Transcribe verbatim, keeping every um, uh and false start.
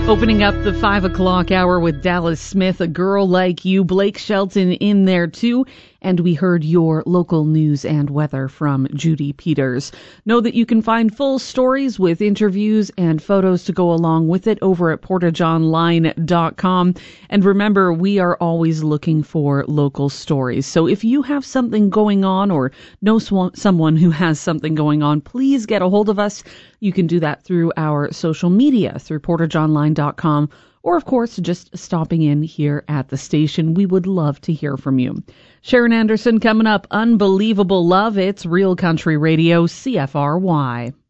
Opening up the five o'clock hour with Dallas Smith, A Girl Like You, Blake Shelton in there too. And we heard your local news and weather from Judy Peters. Know that you can find full stories with interviews and photos to go along with it over at portage online dot com. And remember, we are always looking for local stories. So if you have something going on or know sw- someone who has something going on, please get a hold of us. You can do that through our social media, through portage online dot com, or of course, just stopping in here at the station. We would love to hear from you. Sharon Anderson coming up. Unbelievable Love. It's Real Country Radio, C F R Y.